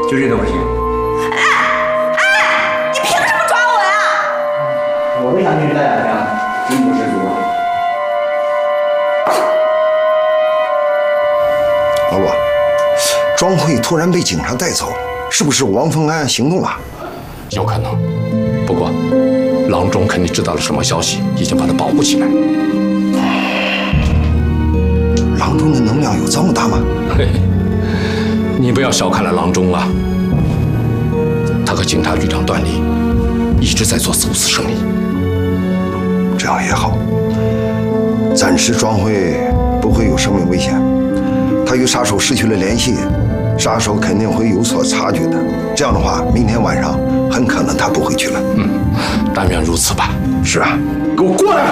就这都不行。 哎，你凭什么抓我呀？ 我不想跟你带两枪，军不十足。 老罗，庄慧突然被警察带走，是不是王峰安行动了？ 有可能，不过郎中肯定知道了什么消息，已经把他保护起来。 郎中的能量有这么大吗？ 嘿嘿，你不要小看了郎中啊，他和警察局长段离一直在做走私生意。 这样也好，暂时庄慧不会有生命危险。他与杀手失去了联系，杀手肯定会有所察觉的。这样的话，明天晚上很可能他不回去了。 但愿如此吧。 是啊， 给我过来！